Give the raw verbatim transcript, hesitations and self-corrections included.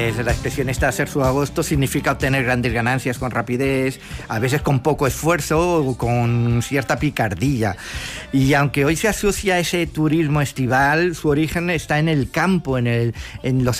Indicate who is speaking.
Speaker 1: pues la expresión esta, hacer su agosto, significa obtener grandes ganancias con rapidez, a veces con poco esfuerzo o con cierta picardía. Y aunque hoy se asocia a ese turismo estival, su origen está en el campo, en, el, en los